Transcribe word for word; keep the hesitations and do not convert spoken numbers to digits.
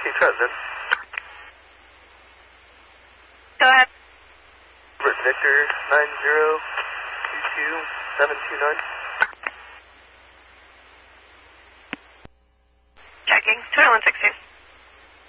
Okay, try it then. Go ahead. Robert Victor nine zero two two seven two nine. Checking. two one sixteen.